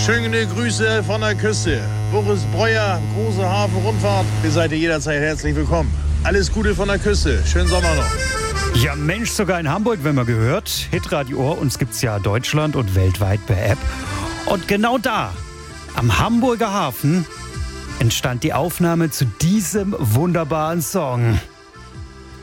Schöne Grüße von der Küste. Boris Breuer, große Hafenrundfahrt. Ihr seid jederzeit herzlich willkommen. Alles Gute von der Küste. Schönen Sommer noch. Ja, Mensch, sogar in Hamburg, wenn man gehört. Hitradio Ohr, uns gibt's ja Deutschland und weltweit per App. Und genau da, am Hamburger Hafen, entstand die Aufnahme zu diesem wunderbaren Song.